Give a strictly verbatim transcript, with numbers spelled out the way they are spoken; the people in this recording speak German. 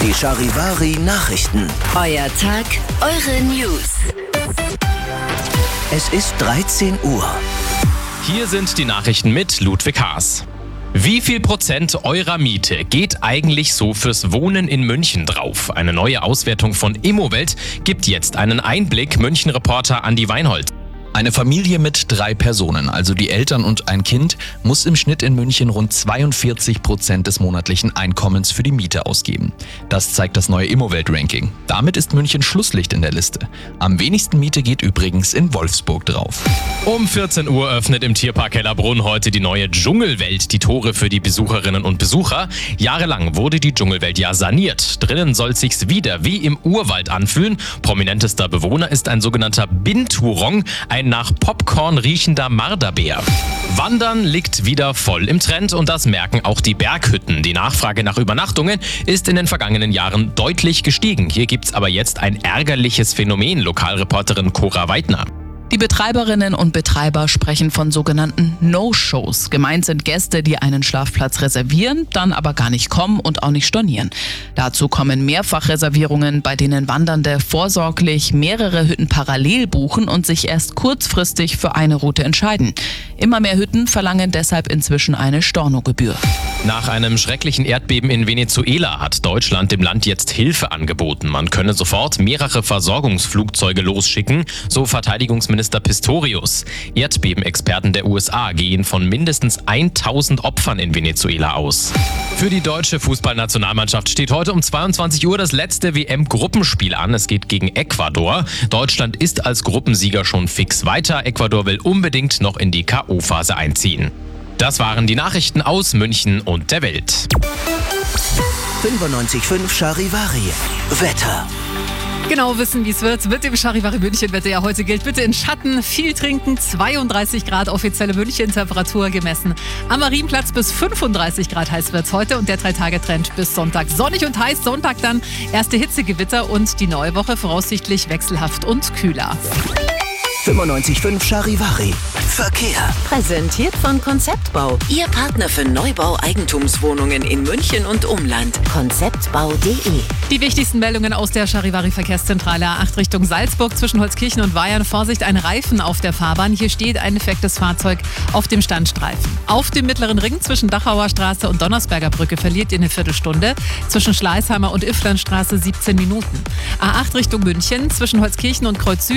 Die Charivari Nachrichten. Euer Tag, eure News. Es ist dreizehn Uhr. Hier sind die Nachrichten mit Ludwig Haas. Wie viel Prozent eurer Miete geht eigentlich so fürs Wohnen in München drauf? Eine neue Auswertung von Immowelt gibt jetzt einen Einblick. München-Reporter Andi Weinhold. Eine Familie mit drei Personen, also die Eltern und ein Kind, muss im Schnitt in München rund zweiundvierzig Prozent des monatlichen Einkommens für die Miete ausgeben. Das zeigt das neue Immowelt-Ranking. Damit ist München Schlusslicht in der Liste. Am wenigsten Miete geht übrigens in Wolfsburg drauf. Um vierzehn Uhr öffnet im Tierpark Hellerbrunn heute die neue Dschungelwelt die Tore für die Besucherinnen und Besucher. Jahrelang wurde die Dschungelwelt ja saniert. Drinnen soll es sich wieder wie im Urwald anfühlen. Prominentester Bewohner ist ein sogenannter Binturong, ein nach Popcorn riechender Marderbär. Wandern liegt wieder voll im Trend und das merken auch die Berghütten. Die Nachfrage nach Übernachtungen ist in den vergangenen Jahren deutlich gestiegen. Hier gibt's aber jetzt ein ärgerliches Phänomen, Lokalreporterin Cora Weidner. Die Betreiberinnen und Betreiber sprechen von sogenannten No-Shows. Gemeint sind Gäste, die einen Schlafplatz reservieren, dann aber gar nicht kommen und auch nicht stornieren. Dazu kommen Mehrfachreservierungen, bei denen Wandernde vorsorglich mehrere Hütten parallel buchen und sich erst kurzfristig für eine Route entscheiden. Immer mehr Hütten verlangen deshalb inzwischen eine Stornogebühr. Nach einem schrecklichen Erdbeben in Venezuela hat Deutschland dem Land jetzt Hilfe angeboten. Man könne sofort mehrere Versorgungsflugzeuge losschicken, so Verteidigungsminister Pistorius. Erdbebenexperten der U S A gehen von mindestens tausend Opfern in Venezuela aus. Für die deutsche Fußballnationalmannschaft steht heute um zweiundzwanzig Uhr das letzte W M-Gruppenspiel an. Es geht gegen Ecuador. Deutschland ist als Gruppensieger schon fix weiter. Ecuador will unbedingt noch in die K O-Phase einziehen. Das waren die Nachrichten aus München und der Welt. fünfundneunzig Komma fünf Charivari. Wetter. Genau wissen, wie es wird. Mit dem Charivari München-Wetter ja heute gilt. Bitte in Schatten, viel trinken, zweiunddreißig Grad offizielle München-Temperatur gemessen. Am Marienplatz bis fünfunddreißig Grad heiß wird es heute und der Drei-Tage-Trend bis Sonntag. Sonnig und heiß, Sonntag dann erste Hitzegewitter und die neue Woche voraussichtlich wechselhaft und kühler. fünfundneunzig Komma fünf Charivari. Verkehr. Präsentiert von Konzeptbau. Ihr Partner für Neubau-Eigentumswohnungen in München und Umland. konzeptbau punkt de. Die wichtigsten Meldungen aus der Charivari-Verkehrszentrale A acht Richtung Salzburg zwischen Holzkirchen und Weyern. Vorsicht, ein Reifen auf der Fahrbahn. Hier steht ein defektes Fahrzeug auf dem Standstreifen. Auf dem mittleren Ring zwischen Dachauer Straße und Donnersberger Brücke verliert ihr eine Viertelstunde. Zwischen Schleißheimer und Ifflandstraße siebzehn Minuten. A acht Richtung München zwischen Holzkirchen und Kreuz Süd